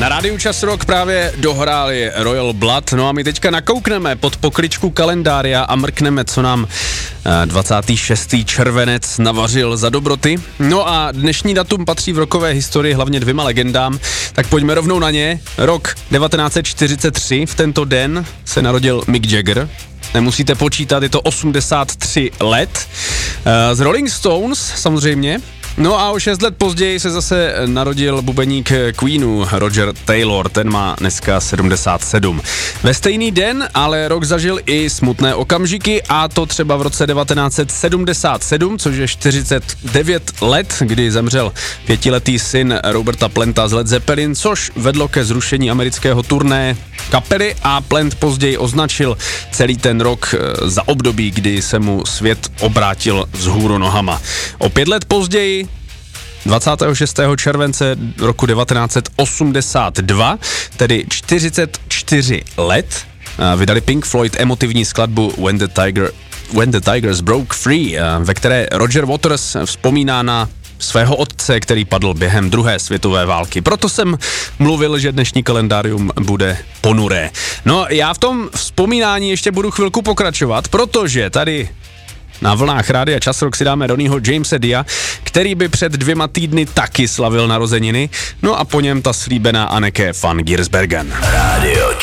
Na rádiu Čas Rock právě dohráli Royal Blood, no a my teďka nakoukneme pod pokličku kalendária a mrkneme, co nám 26. červenec navařil za dobroty. No a dnešní datum patří v rockové historii hlavně dvěma legendám, tak pojďme rovnou na ně. Rok 1943, v tento den se narodil Mick Jagger. Nemusíte počítat, je to 83 let. Z Rolling Stones samozřejmě. No a o 6 let později se zase narodil bubeník Queenu Roger Taylor, ten má dneska 77. Ve stejný den ale rok zažil i smutné okamžiky, a to třeba v roce 1977, což je 49 let, kdy zemřel 5letý syn Roberta Planta z Led Zeppelin, což vedlo ke zrušení amerického turné kapely a Plant později označil celý ten rok za období, kdy se mu svět obrátil vzhůru nohama. O 5 let později 26. července roku 1982, tedy 44 let, vydali Pink Floyd emotivní skladbu When the Tigers Broke Free, ve které Roger Waters vzpomíná na svého otce, který padl během druhé světové války. Proto jsem mluvil, že dnešní kalendárium bude ponuré. No, já v tom vzpomínání ještě budu chvilku pokračovat, protože tady na vlnách Rádia Čas Rock si dáme Ronnieho Jamesa Dia, který by před 2 týdny taky slavil narozeniny, no a po něm ta slíbená Anneke van Giersbergen. Rádio